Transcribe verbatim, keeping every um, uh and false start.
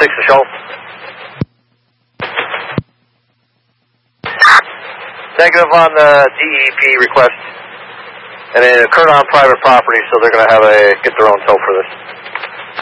six to Shoal. Negative on the D E P request. And it occurred on private property, so they're going to have a get their own tow for this.